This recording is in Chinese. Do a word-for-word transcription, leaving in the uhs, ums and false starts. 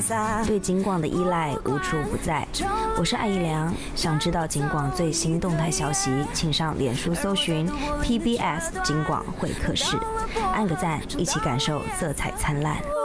对警广的依赖无处不在。我是艾怡良，想知道警广最新动态消息，请上脸书搜寻 P B S 警广会客室，按个赞，一起感受色彩灿烂。